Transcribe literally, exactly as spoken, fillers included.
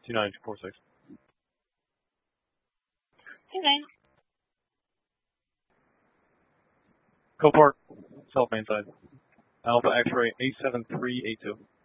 two nine two four six. Two nine. Copart, South Main Side. Alpha X-ray eight seven three eight two.